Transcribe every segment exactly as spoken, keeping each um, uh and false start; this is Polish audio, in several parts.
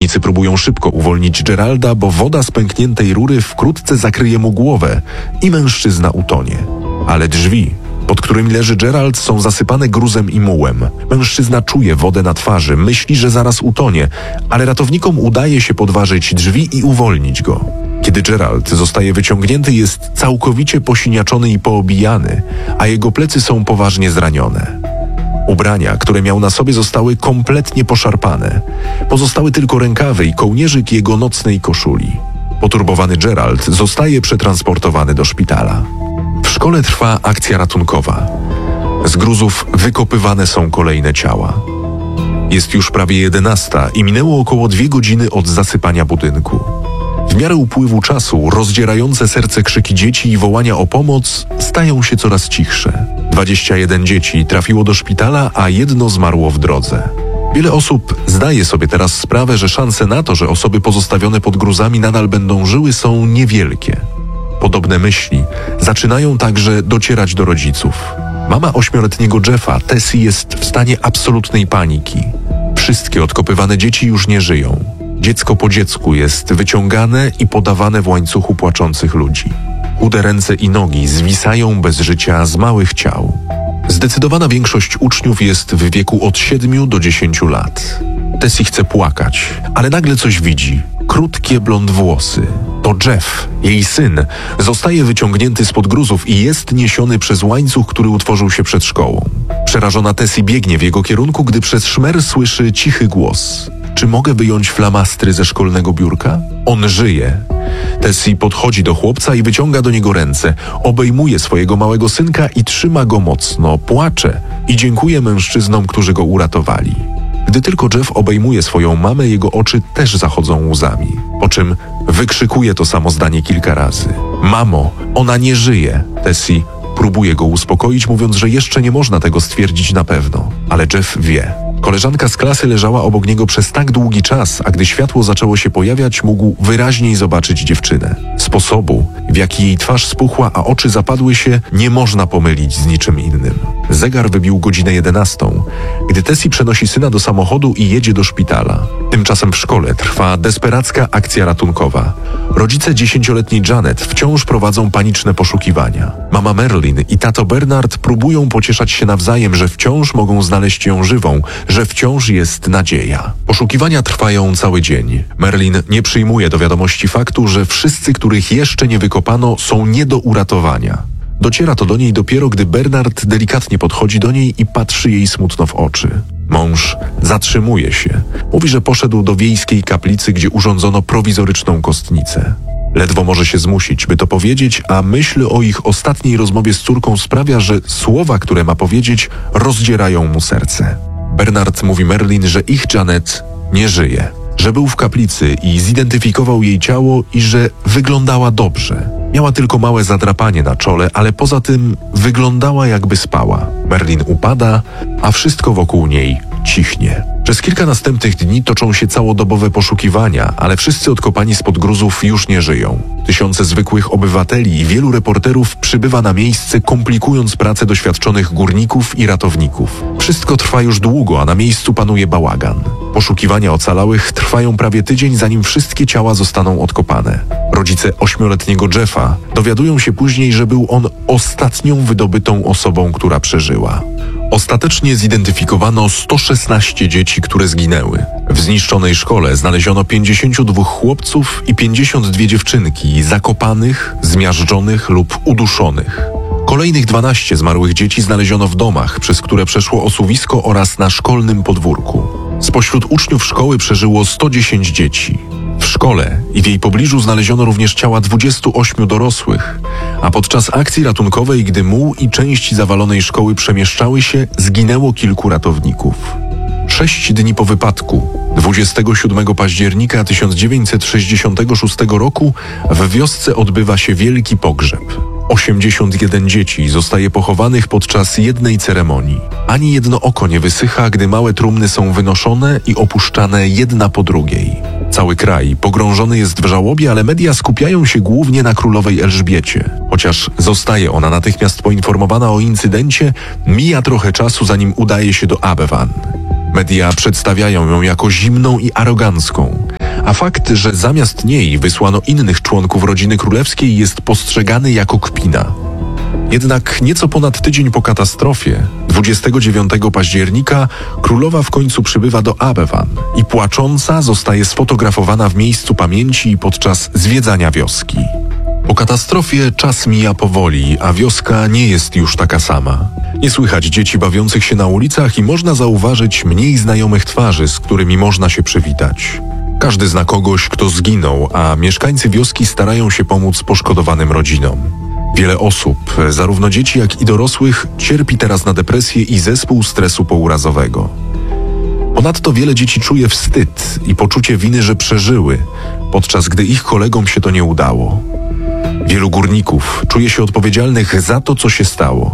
Ratownicy próbują szybko uwolnić Geralda, bo woda z pękniętej rury wkrótce zakryje mu głowę i mężczyzna utonie. Ale drzwi, pod którymi leży Gerald, są zasypane gruzem i mułem. Mężczyzna czuje wodę na twarzy, myśli, że zaraz utonie, ale ratownikom udaje się podważyć drzwi i uwolnić go. Kiedy Gerald zostaje wyciągnięty, jest całkowicie posiniaczony i poobijany, a jego plecy są poważnie zranione. Ubrania, które miał na sobie, zostały kompletnie poszarpane. Pozostały tylko rękawy i kołnierzyk jego nocnej koszuli. Poturbowany Gerald zostaje przetransportowany do szpitala. W szkole trwa akcja ratunkowa. Z gruzów wykopywane są kolejne ciała. Jest już prawie jedenasta i minęło około dwie godziny od zasypania budynku. W miarę upływu czasu rozdzierające serce krzyki dzieci i wołania o pomoc stają się coraz cichsze. Dwadzieścia jeden dzieci trafiło do szpitala, a jedno zmarło w drodze. Wiele osób zdaje sobie teraz sprawę, że szanse na to, że osoby pozostawione pod gruzami nadal będą żyły, są niewielkie. Podobne myśli zaczynają także docierać do rodziców. Mama ośmioletniego Jeffa, Tessie, jest w stanie absolutnej paniki. Wszystkie odkopywane dzieci już nie żyją. Dziecko po dziecku jest wyciągane i podawane w łańcuchu płaczących ludzi. Chude ręce i nogi zwisają bez życia z małych ciał. Zdecydowana większość uczniów jest w wieku od siedmiu do dziesięciu lat. Tessie chce płakać, ale nagle coś widzi. Krótkie blond włosy. To Jeff, jej syn, zostaje wyciągnięty spod gruzów i jest niesiony przez łańcuch, który utworzył się przed szkołą. Przerażona Tessie biegnie w jego kierunku, gdy przez szmer słyszy cichy głos. Czy mogę wyjąć flamastry ze szkolnego biurka? On żyje. Tessie podchodzi do chłopca i wyciąga do niego ręce. Obejmuje swojego małego synka i trzyma go mocno, płacze i dziękuje mężczyznom, którzy go uratowali. Gdy tylko Jeff obejmuje swoją mamę, jego oczy też zachodzą łzami, po czym wykrzykuje to samo zdanie kilka razy. Mamo, ona nie żyje. Tessie próbuje go uspokoić, mówiąc, że jeszcze nie można tego stwierdzić na pewno, ale Jeff wie. Koleżanka z klasy leżała obok niego przez tak długi czas, a gdy światło zaczęło się pojawiać, mógł wyraźniej zobaczyć dziewczynę. Sposobu, w jaki jej twarz spuchła, a oczy zapadły się, nie można pomylić z niczym innym. Zegar wybił godzinę jedenastą, gdy Tessie przenosi syna do samochodu i jedzie do szpitala. Tymczasem w szkole trwa desperacka akcja ratunkowa. Rodzice dziesięcioletniej Janet wciąż prowadzą paniczne poszukiwania. Mama Merlin i tato Bernard próbują pocieszać się nawzajem, że wciąż mogą znaleźć ją żywą, że wciąż jest nadzieja. Poszukiwania trwają cały dzień. Merlin nie przyjmuje do wiadomości faktu, że wszyscy, których jeszcze nie wykopano, są nie do uratowania. Dociera to do niej dopiero, gdy Bernard delikatnie podchodzi do niej i patrzy jej smutno w oczy. Mąż zatrzymuje się. Mówi, że poszedł do wiejskiej kaplicy, gdzie urządzono prowizoryczną kostnicę. Ledwo może się zmusić, by to powiedzieć, a myśl o ich ostatniej rozmowie z córką sprawia, że słowa, które ma powiedzieć, rozdzierają mu serce. Bernard mówi Merlin, że ich Janet nie żyje, że był w kaplicy i zidentyfikował jej ciało i że wyglądała dobrze. Miała tylko małe zadrapanie na czole, ale poza tym wyglądała, jakby spała. Merlin upada, a wszystko wokół niej cichnie. Przez kilka następnych dni toczą się całodobowe poszukiwania, ale wszyscy odkopani spod gruzów już nie żyją. Tysiące zwykłych obywateli i wielu reporterów przybywa na miejsce, komplikując pracę doświadczonych górników i ratowników. Wszystko trwa już długo, a na miejscu panuje bałagan. Poszukiwania ocalałych trwają prawie tydzień, zanim wszystkie ciała zostaną odkopane. Rodzice ośmioletniego Jeffa dowiadują się później, że był on ostatnią wydobytą osobą, która przeżyła. Ostatecznie zidentyfikowano sto szesnaście dzieci, które zginęły. W zniszczonej szkole znaleziono pięćdziesięciu dwóch chłopców i pięćdziesiąt dwie dziewczynki zakopanych, zmiażdżonych lub uduszonych. Kolejnych dwanaście zmarłych dzieci znaleziono w domach, przez które przeszło osuwisko oraz na szkolnym podwórku. Spośród uczniów szkoły przeżyło sto dziesięć dzieci. W szkole i w jej pobliżu znaleziono również ciała dwudziestu ośmiu dorosłych, a podczas akcji ratunkowej, gdy muł i części zawalonej szkoły przemieszczały się, zginęło kilku ratowników. Sześć dni po wypadku, dwudziestego siódmego października tysiąc dziewięćset sześćdziesiątego szóstego roku, w wiosce odbywa się wielki pogrzeb. osiemdziesiąt jeden dzieci zostaje pochowanych podczas jednej ceremonii. Ani jedno oko nie wysycha, gdy małe trumny są wynoszone i opuszczane jedna po drugiej. Cały kraj pogrążony jest w żałobie, ale media skupiają się głównie na królowej Elżbiecie. Chociaż zostaje ona natychmiast poinformowana o incydencie, mija trochę czasu, zanim udaje się do Abevan. Media przedstawiają ją jako zimną i arogancką. A fakt, że zamiast niej wysłano innych członków rodziny królewskiej, jest postrzegany jako kpina. Jednak nieco ponad tydzień po katastrofie, dwudziestego dziewiątego października, królowa w końcu przybywa do Abevan i płacząca zostaje sfotografowana w miejscu pamięci podczas zwiedzania wioski. Po katastrofie czas mija powoli, a wioska nie jest już taka sama. Nie słychać dzieci bawiących się na ulicach i można zauważyć mniej znajomych twarzy, z którymi można się przywitać. Każdy zna kogoś, kto zginął, a mieszkańcy wioski starają się pomóc poszkodowanym rodzinom. Wiele osób, zarówno dzieci jak i dorosłych, cierpi teraz na depresję i zespół stresu pourazowego. Ponadto wiele dzieci czuje wstyd i poczucie winy, że przeżyły, podczas gdy ich kolegom się to nie udało. Wielu górników czuje się odpowiedzialnych za to, co się stało.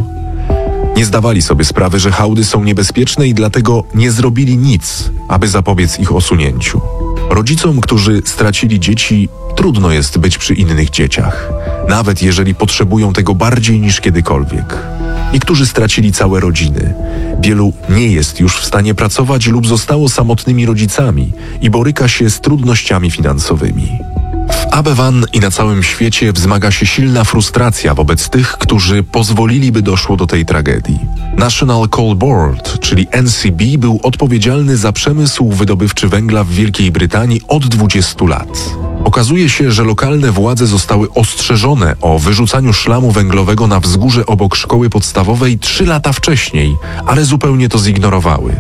Nie zdawali sobie sprawy, że hałdy są niebezpieczne i dlatego nie zrobili nic, aby zapobiec ich osunięciu. Rodzicom, którzy stracili dzieci, trudno jest być przy innych dzieciach, nawet jeżeli potrzebują tego bardziej niż kiedykolwiek. Niektórzy stracili całe rodziny. Wielu nie jest już w stanie pracować lub zostało samotnymi rodzicami i boryka się z trudnościami finansowymi. W Abevan i na całym świecie wzmaga się silna frustracja wobec tych, którzy pozwolili, by doszło do tej tragedii. National Coal Board, czyli N C B, był odpowiedzialny za przemysł wydobywczy węgla w Wielkiej Brytanii od dwudziestu lat. Okazuje się, że lokalne władze zostały ostrzeżone o wyrzucaniu szlamu węglowego na wzgórze obok szkoły podstawowej trzy lata wcześniej, ale zupełnie to zignorowały.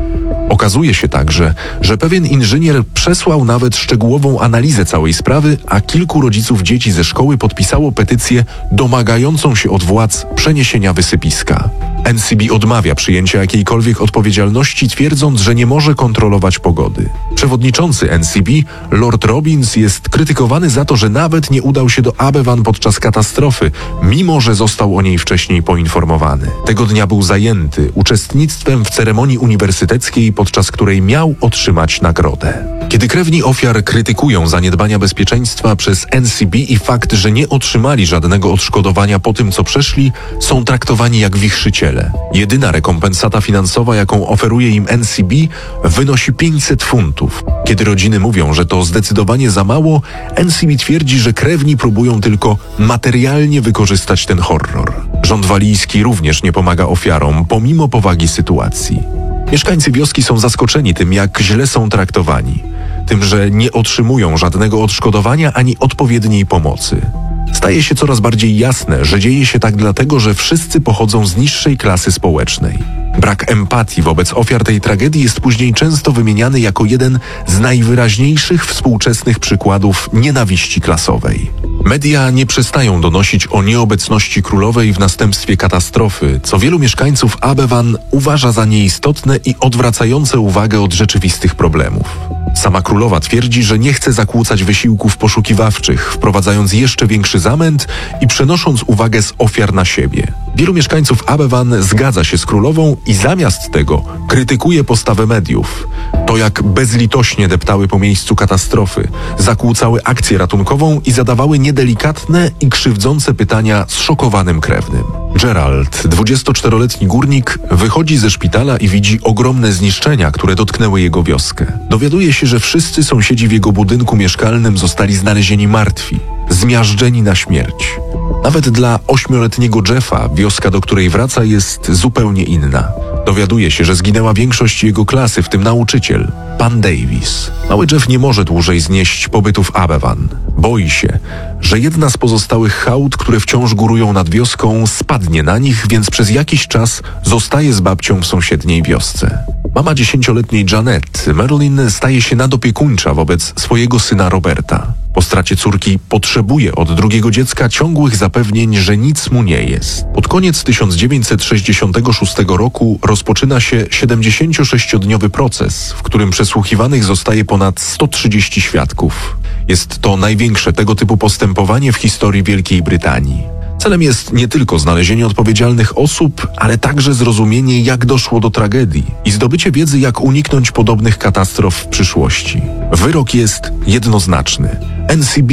Okazuje się także, że pewien inżynier przesłał nawet szczegółową analizę całej sprawy, a kilku rodziców dzieci ze szkoły podpisało petycję domagającą się od władz przeniesienia wysypiska. N C B odmawia przyjęcia jakiejkolwiek odpowiedzialności, twierdząc, że nie może kontrolować pogody. Przewodniczący N C B, Lord Robbins, jest krytykowany za to, że nawet nie udał się do Abevan podczas katastrofy, mimo że został o niej wcześniej poinformowany. Tego dnia był zajęty uczestnictwem w ceremonii uniwersyteckiej, podczas której miał otrzymać nagrodę. Kiedy krewni ofiar krytykują zaniedbania bezpieczeństwa przez N C B i fakt, że nie otrzymali żadnego odszkodowania po tym, co przeszli, są traktowani jak wichrzyciele. Jedyna rekompensata finansowa, jaką oferuje im N C B, wynosi pięćset funtów. Kiedy rodziny mówią, że to zdecydowanie za mało, N C B twierdzi, że krewni próbują tylko materialnie wykorzystać ten horror. Rząd walijski również nie pomaga ofiarom, pomimo powagi sytuacji. Mieszkańcy wioski są zaskoczeni tym, jak źle są traktowani. Tym, że nie otrzymują żadnego odszkodowania ani odpowiedniej pomocy. Staje się coraz bardziej jasne, że dzieje się tak dlatego, że wszyscy pochodzą z niższej klasy społecznej. Brak empatii wobec ofiar tej tragedii jest później często wymieniany jako jeden z najwyraźniejszych współczesnych przykładów nienawiści klasowej. Media nie przestają donosić o nieobecności królowej w następstwie katastrofy, co wielu mieszkańców Abevan uważa za nieistotne i odwracające uwagę od rzeczywistych problemów. Sama królowa twierdzi, że nie chce zakłócać wysiłków poszukiwawczych, wprowadzając jeszcze większy zamęt i przenosząc uwagę z ofiar na siebie. Wielu mieszkańców Abevan zgadza się z królową i zamiast tego krytykuje postawę mediów. To, jak bezlitośnie deptały po miejscu katastrofy, zakłócały akcję ratunkową i zadawały niedelikatne i krzywdzące pytania zszokowanym krewnym. Gerald, dwudziestoczteroletni górnik, wychodzi ze szpitala i widzi ogromne zniszczenia, które dotknęły jego wioskę. Dowiaduje się, że wszyscy sąsiedzi w jego budynku mieszkalnym zostali znalezieni martwi, zmiażdżeni na śmierć. Nawet dla ośmioletniego Jeffa wioska, do której wraca, jest zupełnie inna. Dowiaduje się, że zginęła większość jego klasy, w tym nauczyciel, pan Davis. Mały Jeff nie może dłużej znieść pobytu w Abevan. Boi się, że jedna z pozostałych hałd, które wciąż górują nad wioską, spadnie na nich, więc przez jakiś czas zostaje z babcią w sąsiedniej wiosce. Mama dziesięcioletniej Janet, Marilyn, staje się nadopiekuńcza wobec swojego syna Roberta. Po stracie córki potrzebuje od drugiego dziecka ciągłych zapewnień, że nic mu nie jest. Pod koniec tysiąc dziewięćset sześćdziesiątego szóstego roku rozpoczyna się siedemdziesięciosześciodniowy proces, w którym przesłuchiwanych zostaje ponad sto trzydzieści świadków. Jest to największe tego typu postępowanie w historii Wielkiej Brytanii. Celem jest nie tylko znalezienie odpowiedzialnych osób, ale także zrozumienie, jak doszło do tragedii i zdobycie wiedzy, jak uniknąć podobnych katastrof w przyszłości. Wyrok jest jednoznaczny. N C B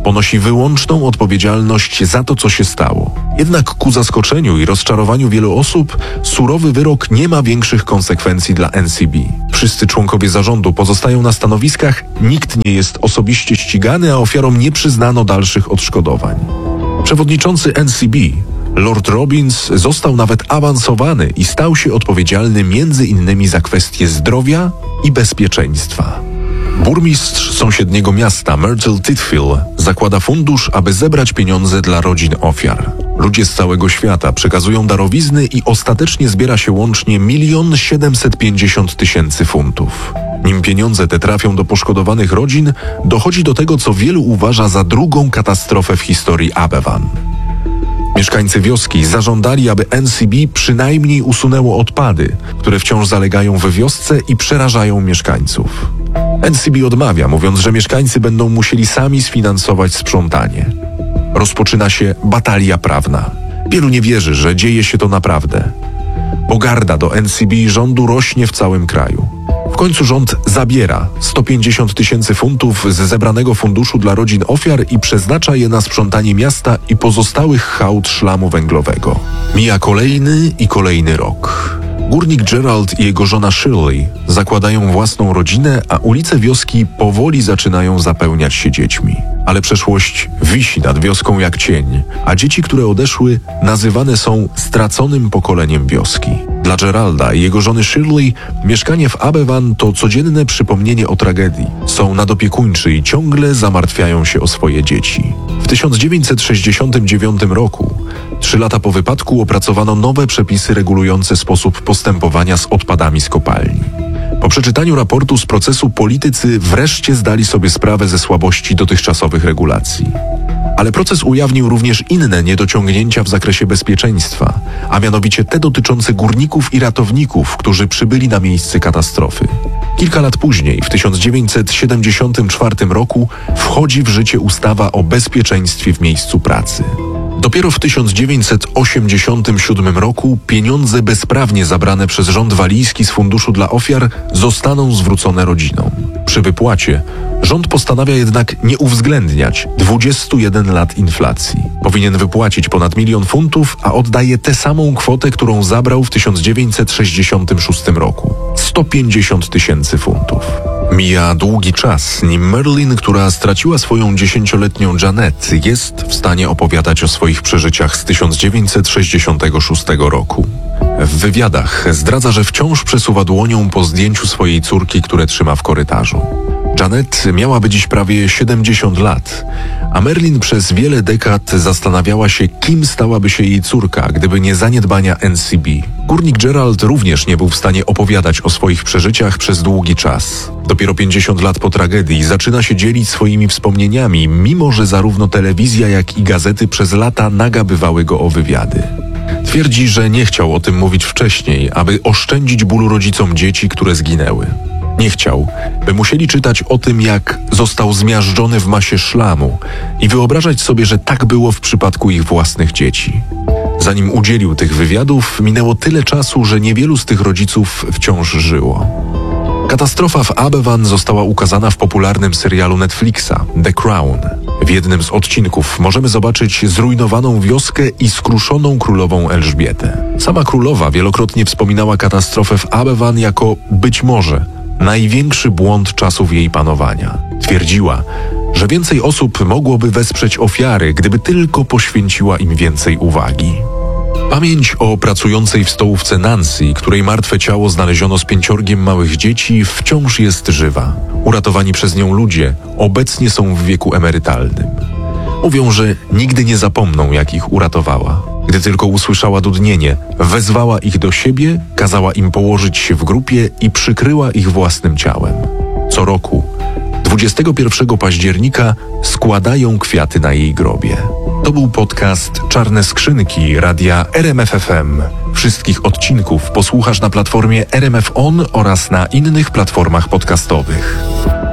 ponosi wyłączną odpowiedzialność za to, co się stało. Jednak ku zaskoczeniu i rozczarowaniu wielu osób, surowy wyrok nie ma większych konsekwencji dla N C B. Wszyscy członkowie zarządu pozostają na stanowiskach, nikt nie jest osobiście ścigany, a ofiarom nie przyznano dalszych odszkodowań. Przewodniczący N C B, Lord Robbins, został nawet awansowany i stał się odpowiedzialny między innymi za kwestie zdrowia i bezpieczeństwa. Burmistrz sąsiedniego miasta, Myrtle Titfield, zakłada fundusz, aby zebrać pieniądze dla rodzin ofiar. Ludzie z całego świata przekazują darowizny i ostatecznie zbiera się łącznie milion siedemset pięćdziesiąt tysięcy funtów. Nim pieniądze te trafią do poszkodowanych rodzin, dochodzi do tego, co wielu uważa za drugą katastrofę w historii Abevan. Mieszkańcy wioski zażądali, aby N C B przynajmniej usunęło odpady, które wciąż zalegają w wiosce i przerażają mieszkańców. N C B odmawia, mówiąc, że mieszkańcy będą musieli sami sfinansować sprzątanie. Rozpoczyna się batalia prawna. Wielu nie wierzy, że dzieje się to naprawdę. Pogarda do N C B i rządu rośnie w całym kraju. W końcu rząd zabiera sto pięćdziesiąt tysięcy funtów z zebranego funduszu dla rodzin ofiar i przeznacza je na sprzątanie miasta i pozostałych hałd szlamu węglowego. Mija kolejny i kolejny rok. Górnik Gerald i jego żona Shirley zakładają własną rodzinę, a ulice wioski powoli zaczynają zapełniać się dziećmi. Ale przeszłość wisi nad wioską jak cień, a dzieci, które odeszły, nazywane są straconym pokoleniem wioski. Dla Geralda i jego żony Shirley mieszkanie w Abevan to codzienne przypomnienie o tragedii. Są nadopiekuńczy i ciągle zamartwiają się o swoje dzieci. W tysiąc dziewięćset sześćdziesiątym dziewiątym roku, trzy lata po wypadku, opracowano nowe przepisy regulujące sposób postępowania z odpadami z kopalni. Po przeczytaniu raportu z procesu politycy wreszcie zdali sobie sprawę ze słabości dotychczasowych regulacji. Ale proces ujawnił również inne niedociągnięcia w zakresie bezpieczeństwa, a mianowicie te dotyczące górników i ratowników, którzy przybyli na miejsce katastrofy. Kilka lat później, w tysiąc dziewięćset siedemdziesiątym czwartym roku, wchodzi w życie ustawa o bezpieczeństwie w miejscu pracy. Dopiero w tysiąc dziewięćset osiemdziesiątym siódmym roku pieniądze bezprawnie zabrane przez rząd walijski z funduszu dla ofiar zostaną zwrócone rodzinom. Przy wypłacie rząd postanawia jednak nie uwzględniać dwudziestu jeden lat inflacji. Powinien wypłacić ponad milion funtów, a oddaje tę samą kwotę, którą zabrał w tysiąc dziewięćset sześćdziesiątym szóstym roku. sto pięćdziesiąt tysięcy funtów. Mija długi czas, nim Merlin, która straciła swoją dziesięcioletnią Janet, jest w stanie opowiadać o swoich przeżyciach z tysiąc dziewięćset sześćdziesiątego szóstego roku. W wywiadach zdradza, że wciąż przesuwa dłonią po zdjęciu swojej córki, które trzyma w korytarzu. Janet miałaby dziś prawie siedemdziesiąt lat, a Merlin przez wiele dekad zastanawiała się, kim stałaby się jej córka, gdyby nie zaniedbania N C B. Górnik Gerald również nie był w stanie opowiadać o swoich przeżyciach przez długi czas. Dopiero pięćdziesiąt lat po tragedii zaczyna się dzielić swoimi wspomnieniami, mimo że zarówno telewizja, jak i gazety przez lata nagabywały go o wywiady. Twierdzi, że nie chciał o tym mówić wcześniej, aby oszczędzić bólu rodzicom dzieci, które zginęły. Nie chciał, by musieli czytać o tym, jak został zmiażdżony w masie szlamu i wyobrażać sobie, że tak było w przypadku ich własnych dzieci. Zanim udzielił tych wywiadów, minęło tyle czasu, że niewielu z tych rodziców wciąż żyło. Katastrofa w Abevan została ukazana w popularnym serialu Netflixa The Crown. W jednym z odcinków możemy zobaczyć zrujnowaną wioskę i skruszoną królową Elżbietę. Sama królowa wielokrotnie wspominała katastrofę w Abevan jako być może największy błąd czasów jej panowania. Twierdziła, że więcej osób mogłoby wesprzeć ofiary, gdyby tylko poświęciła im więcej uwagi. Pamięć o pracującej w stołówce Nancy, której martwe ciało znaleziono z pięciorgiem małych dzieci, wciąż jest żywa. Uratowani przez nią ludzie obecnie są w wieku emerytalnym. Mówią, że nigdy nie zapomną, jak ich uratowała. Gdy tylko usłyszała dudnienie, wezwała ich do siebie, kazała im położyć się w grupie i przykryła ich własnym ciałem. Co roku, dwudziestego pierwszego października, składają kwiaty na jej grobie. To był podcast Czarne Skrzynki radia R M F F M. Wszystkich odcinków posłuchasz na platformie R M F On oraz na innych platformach podcastowych.